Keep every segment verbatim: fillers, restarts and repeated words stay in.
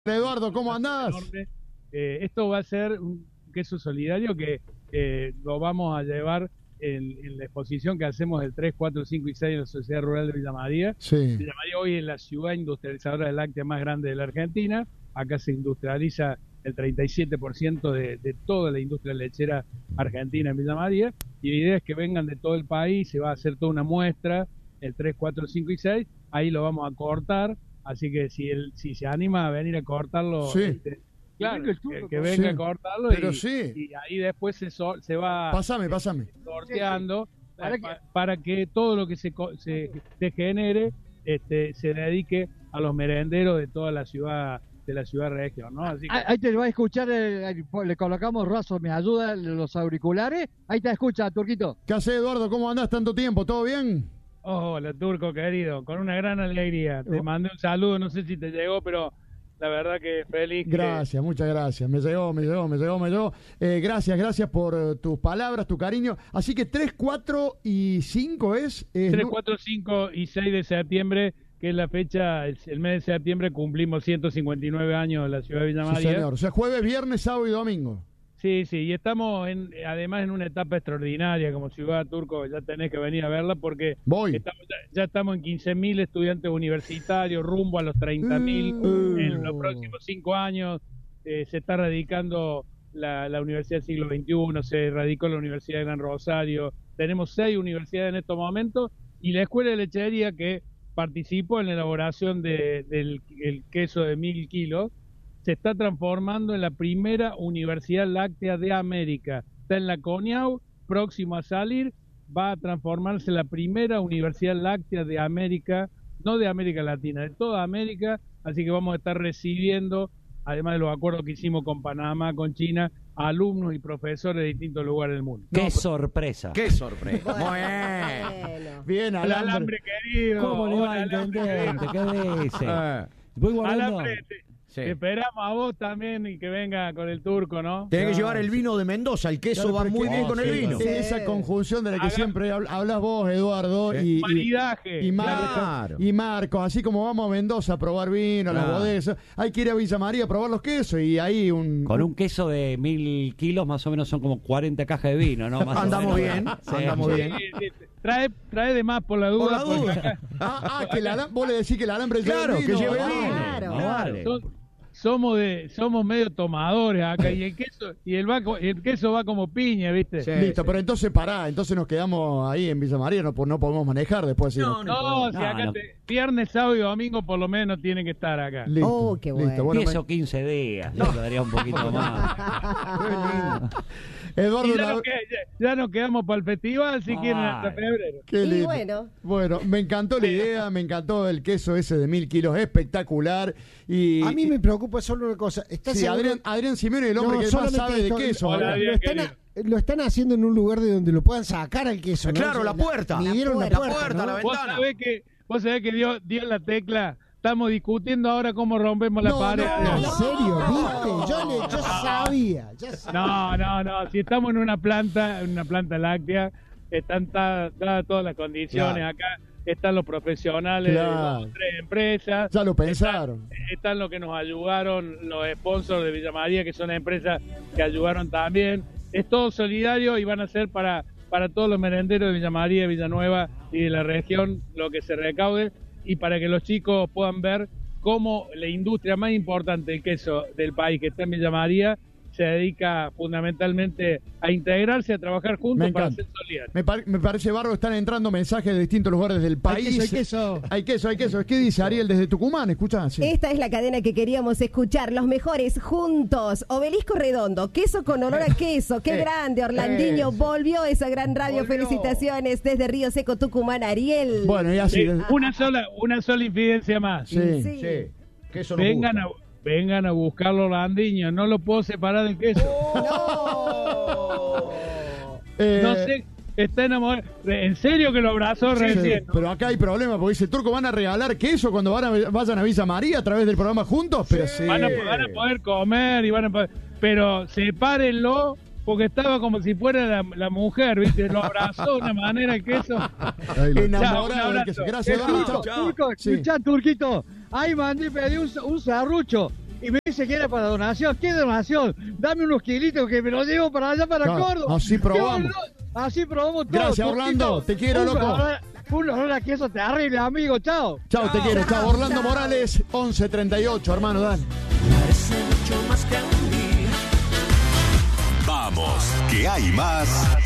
Eduardo, ¿cómo andás? Eh, esto va a ser un queso solidario que eh, lo vamos a llevar en, en la exposición que hacemos el tres, cuatro, cinco y seis en la Sociedad Rural de Villa María. Sí. Villa María hoy es la ciudad industrializadora de láctea más grande de la Argentina. Acá se industrializa el treinta y siete por ciento de, de toda la industria lechera argentina en Villa María. Y la idea es que vengan de todo el país, se va a hacer toda una muestra, el tres, cuatro, cinco y seis. Ahí lo vamos a cortar. Así que si él si se anima a venir a cortarlo, sí. este, claro, que, que venga sí. a cortarlo Pero y, sí. y ahí después se, so, se va Pasame, pasame. sorteando para que, para que todo lo que se, se, se genere este, se dedique a los merenderos de toda la ciudad de la ciudad región, ¿no? Así que... Ahí te va a escuchar, el, le colocamos Razo, me ayuda los auriculares, ahí te escucha, Turquito. ¿Qué haces, Eduardo? ¿Cómo andás tanto tiempo? ¿Todo bien? Oh, hola, Turco, querido, con una gran alegría. Te oh. mandé un saludo, no sé si te llegó, pero la verdad que feliz. Gracias, que... muchas gracias. Me llegó, me llegó, me llegó, me llegó. Eh, gracias, gracias por uh, tus palabras, tu cariño. Así que tres, cuatro y cinco es... es tres, cuatro, cinco y seis de septiembre, que es la fecha, el, el mes de septiembre cumplimos ciento cincuenta y nueve años en la ciudad de Villa María. Sí, señor. O sea, jueves, viernes, sábado y domingo. Sí, sí, y estamos en, además en una etapa extraordinaria como ciudad, Turco, ya tenés que venir a verla porque Voy. Estamos, ya, ya estamos en quince mil estudiantes universitarios, rumbo a los treinta mil uh, en los próximos cinco años. Eh, se está radicando la, la Universidad del Siglo veintiuno, se radicó la Universidad de Gran Rosario, tenemos seis universidades en estos momentos y la Escuela de Lechería que participó en la elaboración de, del el queso de mil kilos, se está transformando en la primera universidad láctea de América. Está en la Coniau, próximo a salir, va a transformarse en la primera universidad láctea de América, no de América Latina, de toda América, así que vamos a estar recibiendo, además de los acuerdos que hicimos con Panamá, con China, alumnos y profesores de distintos lugares del mundo. ¡Qué no, sorpresa! ¡Qué sorpresa! Muy bien. Bien, Alambre. Alambre. Alambre querido. ¿Cómo le va, Hola, intendente? ¿Qué dice? Ah. Voy guardando. Alambre, te, Sí. te esperamos a vos también y que venga con el Turco, ¿no? Tenés que Claro. llevar el vino de Mendoza, el queso Claro, va pero muy es que- bien con el sí, vino. sí, esa conjunción de la que Haga- siempre habl- hablas vos, Eduardo, Sí. y, y, Maridaje. y Marco, Claro. y Marco, así como vamos a Mendoza a probar vino, las Claro. bodegas, hay que ir a Villa María a probar los quesos y ahí un... Con un queso de mil kilos, más o menos son como cuarenta cajas de vino, ¿no? Más o Andamos menos. bien, Sí. andamos Sí, bien. sí, sí. Trae, trae de más por la duda. Por la porque duda. acá Ah, ah, que el alam- vos le decís que el alambre lleva Claro, el que vino. lleve Ah, vino. Claro. No vale. son- somos de somos medio tomadores acá y el queso y el, va, co- el queso va como piña, ¿viste? Sí. Listo, pero entonces pará, entonces nos quedamos ahí en Villa María, no, po- no podemos manejar después. No, sino- No, si No, acá no. te- viernes, sábado y domingo por lo menos tienen que estar acá. Listo, Oh, qué bueno. listo. Bueno, Queso quince días, yo lo daría un poquito más. me- Y Eduardo, ya, una- nos qued- ya- ya nos quedamos para el festival si Ay. quieren hasta febrero. qué Y lindo. bueno. Bueno, me encantó la idea, me encantó el queso ese de mil kilos, espectacular. Y, A mí me preocupa solo una cosa. ¿Estás Sí, seguro? Adrián, Adrián Simeone, el hombre No, que más solamente sabe de esto- queso. Hola, acá. Adrián. lo, están, a- lo están haciendo en un lugar de donde lo puedan sacar al queso, ¿no? Claro, O sea, la puerta. Midieron la La puerta. puerta, ¿no? la Vos ventana. sabés que, vos sabés que dio, dio la tecla. Estamos discutiendo ahora cómo rompemos la No, pared. no, ¿En no. serio? ¿Viste? Yo, le, yo sabía. Ya sabía. No, no, no. Si estamos en una planta, en una planta láctea, están ta- dadas todas las condiciones. Claro. Acá están los profesionales Claro. de dos o tres empresas. Ya lo pensaron. Están, están los que nos ayudaron, los sponsors de Villa María, que son empresas que ayudaron también. Es todo solidario y van a ser para, para todos los merenderos de Villa María, Villanueva y de la región lo que se recaude y para que los chicos puedan ver cómo la industria más importante del queso del país, que está en Villa María, se dedica fundamentalmente a integrarse, a trabajar juntos Me para encanta. ser solidarios. Me, par- me parece bárbaro, están entrando mensajes de distintos lugares del Hay país. queso, hay queso. Hay queso, hay queso. ¿Qué dice Ariel desde Tucumán? Escuchá. Sí. Esta es la cadena que queríamos escuchar, los mejores juntos. Obelisco Redondo, queso con olor a queso. Qué Eh, grande, Orlandinho. eso. Volvió esa gran radio. Volvió. Felicitaciones desde Río Seco, Tucumán, Ariel. Bueno, y así. Sí, una sola, una sola infidencia más. Sí. Sí. Sí, queso nos Vengan a, gusta. vengan a buscarlo Orlandinho, no lo puedo separar del queso. Eh, No sé, está enamorado. En serio que lo abrazó sí, recién. pero acá hay problema porque dice Turco, ¿van a regalar queso cuando van a- vayan a Villa María a través del programa juntos? Pero sí. Van, a, van a poder comer y van a poder, pero sepárenlo porque estaba como si fuera la, la mujer, ¿viste? Lo abrazó de una manera el queso. Ahí lo- Chao, Enamorado un del abrazo. queso. Gracias, Chao, Eduardo. Chao. Turco, Sí. escuchá, Turquito. Ahí mandé pedí un, un serrucho. y me dice que era para donación. ¿Qué donación? Dame unos kilitos que me los llevo para allá, para Claro, Córdoba. así probamos. Así probamos todo. Gracias, Orlando. Te quiero, loco. Un olor a queso terrible, amigo. Chao. Chao, te quiero. Chao. Orlando Morales, once treinta y ocho, hermano, dale. Vamos, que hay más.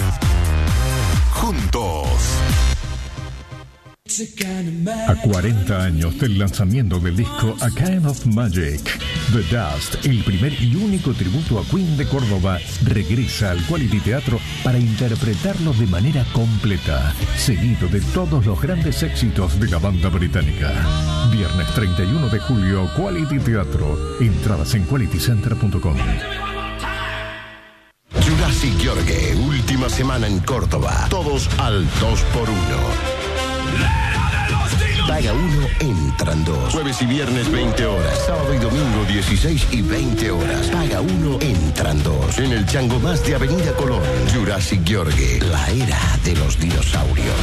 Juntos. A cuarenta años del lanzamiento del disco A Kind of Magic, The Dust, el primer y único tributo a Queen de Córdoba, regresa al Quality Teatro para interpretarlo de manera completa, seguido de todos los grandes éxitos de la banda británica. Viernes treinta y uno de julio, Quality Teatro. Entradas en quality center punto com. Jurassic Yorgue, última semana en Córdoba. Todos al dos por uno. Paga uno, entran dos. Jueves y viernes veinte horas. Sábado y domingo dieciséis y veinte horas. Paga uno, entran dos. En el Chango Más de Avenida Colón. Jurassic Yorgue, la era de los dinosaurios.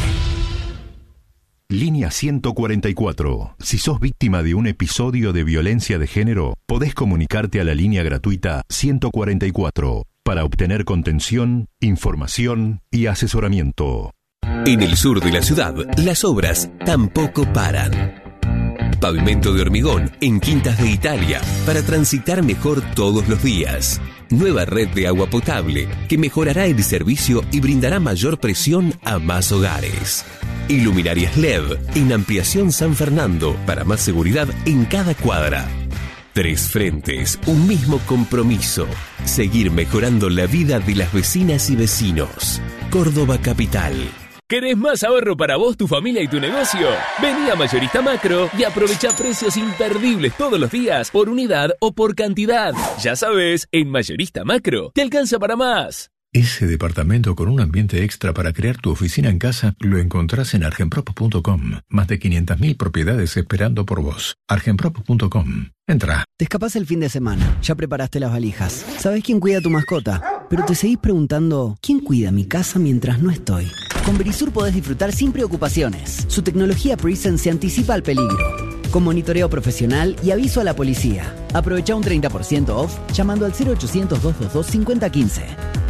Línea ciento cuarenta y cuatro. Si sos víctima de un episodio de violencia de género, podés comunicarte a la línea gratuita ciento cuarenta y cuatro para obtener contención, información y asesoramiento. En el sur de la ciudad, las obras tampoco paran. Pavimento de hormigón en Quintas de Italia para transitar mejor todos los días. Nueva red de agua potable que mejorará el servicio y brindará mayor presión a más hogares. Iluminarias L E D en Ampliación San Fernando para más seguridad en cada cuadra. Tres frentes, un mismo compromiso. Seguir mejorando la vida de las vecinas y vecinos. Córdoba Capital. ¿Querés más ahorro para vos, tu familia y tu negocio? Vení a Mayorista Macro y aprovecha precios imperdibles todos los días, por unidad o por cantidad. Ya sabes, en Mayorista Macro te alcanza para más. Ese departamento con un ambiente extra para crear tu oficina en casa lo encontrás en argenprop punto com. Más de quinientas mil propiedades esperando por vos. argenprop punto com. Entra. Te escapás el fin de semana. Ya preparaste las valijas. ¿Sabés quién cuida a tu mascota? Pero te seguís preguntando, ¿quién cuida mi casa mientras no estoy? Con Verisur podés disfrutar sin preocupaciones. Su tecnología Presence se anticipa al peligro, con monitoreo profesional y aviso a la policía. Aprovecha un treinta por ciento off llamando al cero ochocientos, doscientos veintidós, cincuenta quince.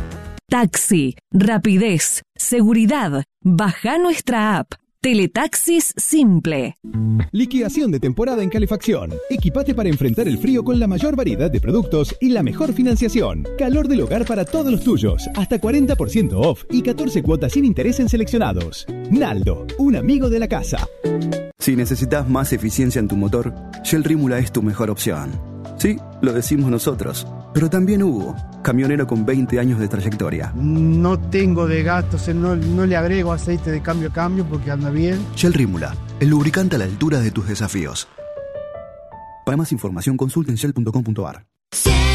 Taxi, rapidez, seguridad. Baja nuestra app. Teletaxis Simple. Liquidación de temporada en calefacción. Equipate para enfrentar el frío con la mayor variedad de productos y la mejor financiación. Calor del hogar para todos los tuyos. Hasta cuarenta por ciento off y catorce cuotas sin interés en seleccionados. Naldo, un amigo de la casa. Si necesitas más eficiencia en tu motor, Shell Rímula es tu mejor opción. Sí, lo decimos nosotros, pero también Hugo, camionero con veinte años de trayectoria. No tengo de gastos, no, no le agrego aceite de cambio a cambio porque anda bien. Shell Rímula, el lubricante a la altura de tus desafíos. Para más información consulta en shell punto com punto a r.